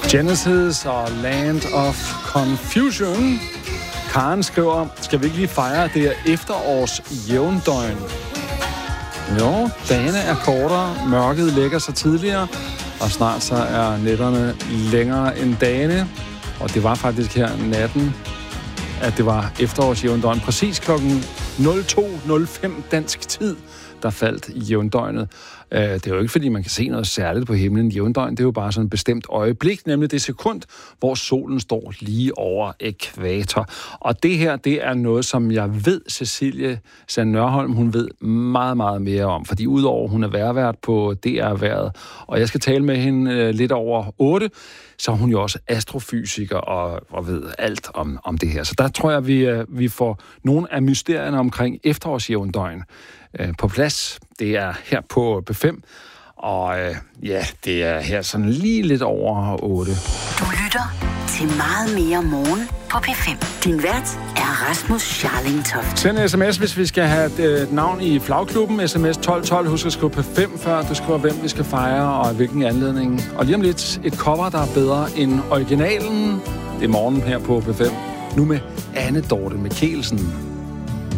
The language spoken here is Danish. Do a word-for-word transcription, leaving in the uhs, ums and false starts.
Genesis og Land of Confusion. Karen skriver, skal vi ikke lige fejre det er efterårs jævndøgn? Jo, dagene er kortere, mørket lægger sig tidligere, og snart så er nætterne længere end dagene. Og det var faktisk her natten, at det var efterårs jævndøgn. Præcis klokken nul to nul fem dansk tid, der faldt jævndøgnet. Det er jo ikke, fordi man kan se noget særligt på himlen. Jævndøgn, det er jo bare sådan et bestemt øjeblik, nemlig det sekund, hvor solen står lige over ækvator. Og det her, det er noget, som jeg ved, Cecilie Sand Nørholm, hun ved meget, meget mere om. Fordi udover, hun er vejrvært på D R-vejret, og jeg skal tale med hende lidt over otte, så er hun jo også astrofysiker og, og ved alt om, om det her. Så der tror jeg, vi, vi får nogle af mysterierne omkring efterårsjævndøgn på plads. Det er her på P fem, og øh, ja, det er her sådan lige lidt over otte. Du lytter til meget mere morgen på P fem. Din vært er Rasmus Scharling Toft. Send en sms, hvis vi skal have et, et navn i flagklubben. sms tolv tolv. Husk at skrive P fem, før du skriver, hvem vi skal fejre og hvilken anledning. Og lige om lidt et cover, der er bedre end originalen. Det er morgen her på P fem. Nu med Anne Dorte Mikkelsen.